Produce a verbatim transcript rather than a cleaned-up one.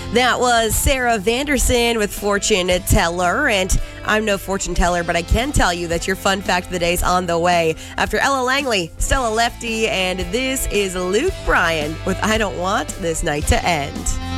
That was Sarah Vanderson with Fortune Teller, and I'm no fortune teller, but I can tell you that your fun fact of the day is on the way. After Ella Langley, Stella Lefty, and this is Luke Bryan with I Don't Want This Night to End.